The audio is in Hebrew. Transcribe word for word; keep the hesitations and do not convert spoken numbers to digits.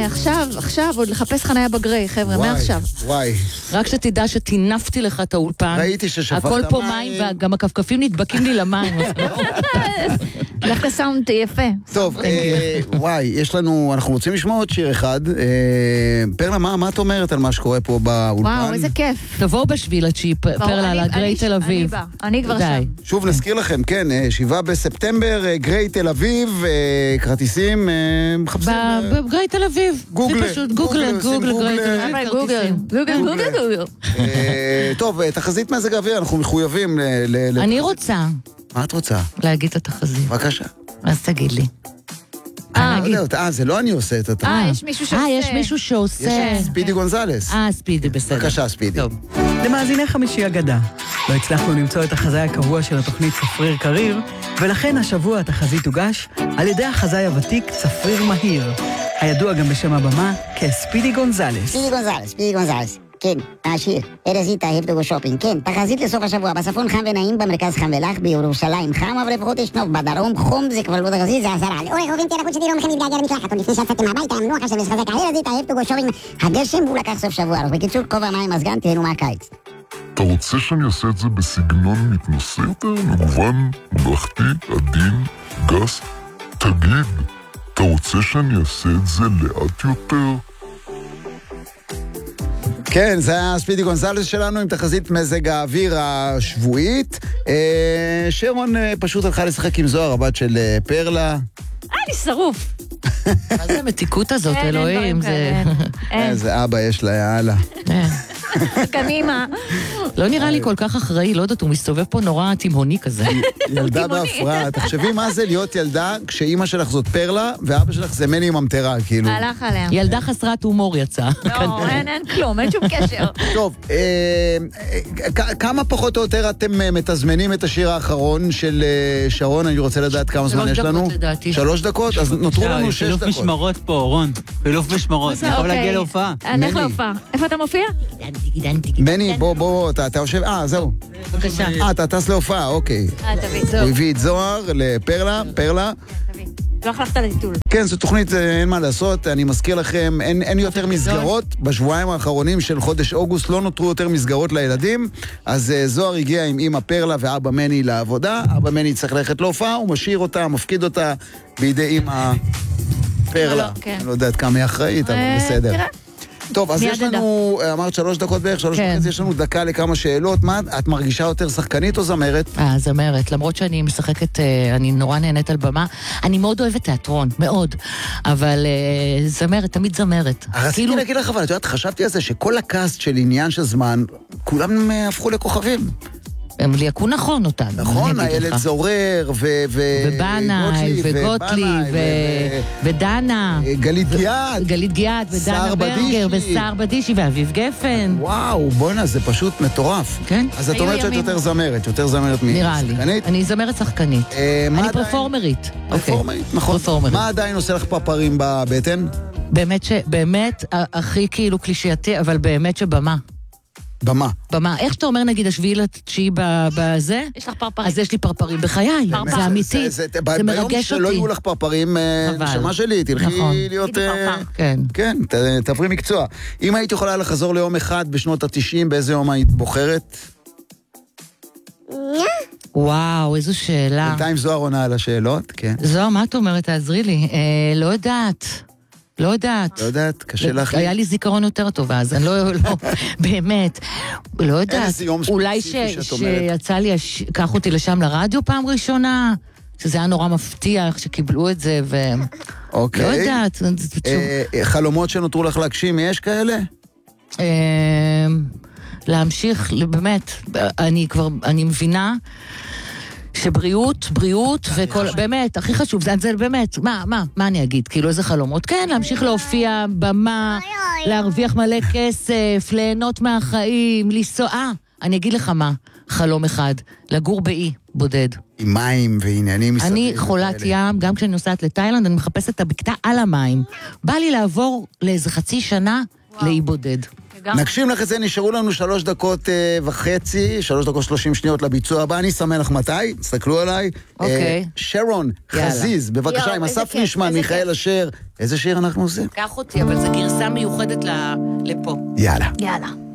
מעכשיו, עכשיו, עוד לחפש חניה בגרי, חבר'ה, מעכשיו. וואי. רק שתדע שתינפתי לך את האולפן. ראיתי ששפכת מים. הכל פה מים, וגם הכפכפים נדבקים לי למים. דווקא סאונד יפה. טוב, וואי, יש לנו, אנחנו רוצים לשמוע עוד שיר אחד. פרלה, מה את אומרת על מה שקורה פה באולפן? וואו, איזה כיף. תבואו בשביל הצ'י, פרלה, לגרי תל אביב. אני בא, אני כבר שם. שוב נזכיר לכם, כן, שבעה בספטמבר, גרי תל אביב, כרטיסים, מחפשים. בגרי תל אביב. גוגל. גוגל, גוגל, גרי תל אביב. גוגל, גוגל, גוגל, גוגל. טוב, תחזית מזג האוויר, אנחנו מחויבים ל... אני רוצה. מה את רוצה? להגיד את התחזית. בבקשה. אז תגיד לי. אה, זה לא אני עושה את התחזית. אה, יש מישהו שעושה. אה, יש מישהו שעושה. יש ספידי גונזלס. אה, ספידי, בסדר. בבקשה, ספידי. למאזיני חמישי אגדה. לא הצלחנו למצוא את החזאי הקבוע של התוכנית צפריר קריר, ולכן השבוע התחזית הוגש על ידי החזאי הוותיק צפריר מהיר, הידוע גם בשם הבמה כספידי גונזלס. ספידי גונזלס, ספידי גונזלס. כן, השיר, ארזיתה, הפטוגו שופינג, כן, תחזית לסוף השבוע, בצפון חם ונעים, במרכז חם ולח, בירושלים חם, אבל לפחות יש נוף, בדרום חום, זה כבר לא תחזית, זה עשרה. לאורך חובים תרקות שתראו מכם להתגעגע למקלחת, עוד לפני שיצאתם מהבית, המנוח עכשיו משחזק, ארזיתה, הפטוגו שופינג, הגשם והוא לקח סוף שבוע, בקיצור, כובע מים מזגן, תהנו מהקיץ. אתה רוצה שאני אעשה את זה בסגנון מתנשא יותר, מגוון, ממלכתי, עדין, גס? תגיד, אתה רוצה שאני אעשה את זה לאט יותר? כן, זה היה ספידי גונזלס שלנו עם תחזית מזג האוויר השבועית. שרון פשוט הלכה לשחק עם זוהר, הבת של פרלה. אה, אני שרוף. מה זה המתיקות הזאת, אלוהים? איזה אבא יש לה, יאללה. קנימה. לא נראה לי כל כך אחראי, לא יודעת, הוא מסתובב פה נורא תימהוני כזה. ילדה בהפרעה, תחשבי מה זה להיות ילדה כשאימא שלך זאת פרלה, ואבא שלך זה מני ממטרה, כאילו. הלך עליה. ילדה חסרת הומור יצאה. לא, אין כלום, אין שום קשר. טוב, כמה פחות או יותר אתם מתזמנים את השיר האחרון של שרון? אני רוצה לדעת כמה זמן יש לנו. שלוש דקות לדעתי. שלוש דקות? אז נותרו לנו שש דקות. חילוף משמרות פה, רון. חילוף משמרות. אני יכול להגיע להופעה. אני הולך להופעה. איפה אתה מופיע? מני, בוא, בוא, אתה יושב, אה, זהו. בבקשה. אה, אתה טס להופעה, אוקיי. אה, תביא, זהו. הוא הביא את זוהר לפרלה, פרלה. תביא. לא החלפת לטיטול. כן, זו תוכנית, אין מה לעשות, אני מזכיר לכם, אין, אין יותר מסגרות, בשבועיים האחרונים של חודש אוגוסט לא נותרו יותר מסגרות לילדים, אז זוהר הגיע עם אמא פרלה ואבא מני לעבודה, אבא מני צריך ללכת להופעה, הוא משאיר אותה, מפקיד אותה בידי אמא פרלה. אני לא יודעת כמה היא אחראית, אבל בסדר. טוב, אז יש לנו, אמרת שלוש דקות בערך, שלוש דקות, יש לנו דקה לכמה שאלות. מה, את מרגישה יותר שחקנית או זמרת? אה, זמרת. למרות שאני משחקת, אני נורא נהנית על במה. אני מאוד אוהבת תיאטרון, מאוד. אבל זמרת, תמיד זמרת. רציתי להגיד לך, אבל את יודעת, חשבתי על זה שכל הקאסט של עניין של זמן, כולם הפכו לכוכבים. הם ליהקו נכון אותנו. נכון, הילד זורר, ובנאי, וגוטלי, ודנה. גלית גיאת. גלית גיאת, ודנה ברגר, ושר בדישי, ואביב גפן. וואו, בוא'נה, זה פשוט מטורף. כן. אז את אומרת שאת יותר זמרת, יותר זמרת משחקנית. נראה לי. אני זמרת שחקנית. אני פרפורמרית. פרפורמרית, נכון. מה עדיין עושה לך פרפרים בבטן? באמת ש... באמת, הכי כאילו קלישייתי, אבל באמת שבמה. במה. במה. איך שאתה אומר, נגיד, השביעי לתשיעי בזה? יש לך פרפרים. אז יש לי פרפרים בחיי. זה אמיתי. זה מרגש אותי. ביום שלא יהיו לך פרפרים, נשמה שלי, תלכי להיות... כן. כן, תעברי מקצוע. אם היית יכולה לחזור ליום אחד בשנות ה-תשעים, באיזה יום היית בוחרת? וואו, איזו שאלה. בינתיים זוהר עונה על השאלות, כן. זוהר, מה את אומרת? תעזרי לי. לא יודעת. לא יודעת. לא יודעת, קשה לך. היה לי זיכרון יותר טוב, אז אני לא, לא, באמת, לא יודעת. אין איזה יום אולי שיצא לי, קח אותי לשם לרדיו פעם ראשונה, שזה היה נורא מבטיח, שקיבלו את זה, ו... אוקיי. לא יודעת. חלומות שנותרו לך להגשים, יש כאלה? להמשיך, באמת, אני כבר, אני מבינה... שבריאות, בריאות, וכל, באמת, הכי חשוב, זה, זה באמת, מה, מה, מה אני אגיד? כאילו, איזה חלומות? כן, להמשיך להופיע במה, להרוויח מלא כסף, ליהנות מהחיים, לנסוע, אני אגיד לך מה, חלום אחד, לגור באי, בודד. עם מים ועניינים מסביב. אני חולת ים, גם כשאני נוסעת לתאילנד, אני מחפשת את הבקתה על המים. בא לי לעבור לאיזה חצי שנה לאי בודד. נגשים לך את זה, נשארו לנו שלוש דקות וחצי, שלוש דקות שלושים שניות לביצוע הבא, אני אסמן לך מתי, תסתכלו עליי. אוקיי. שרון חזיז, בבקשה, עם אסף נשמן, מיכאל אשר, איזה שיר אנחנו עושים? קח אותי, אבל זו גרסה מיוחדת ל- לפה. יאללה. יאללה.